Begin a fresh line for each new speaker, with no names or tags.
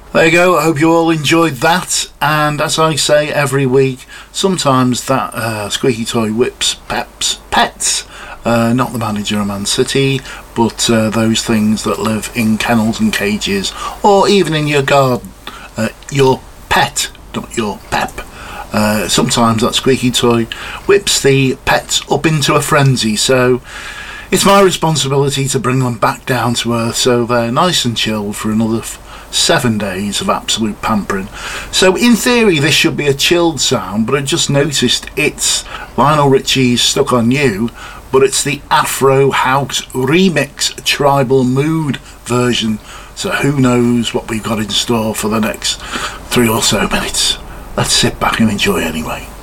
There you go. I hope you all enjoyed that. And as I say every week, sometimes that squeaky toy whips pets. Not the manager of Man City, but those things that live in kennels and cages, or even in your garden. Your pet, not your pep. Sometimes that squeaky toy whips the pets up into a frenzy, so it's my responsibility to bring them back down to earth so they're nice and chilled for another 7 days of absolute pampering. So in theory this should be a chilled sound, but I just noticed it's Lionel Richie's Stuck on You, but it's the Afro House Remix Tribal Mood version. So who knows what we've got in store for the next 3 or so minutes. Let's sit back and enjoy anyway.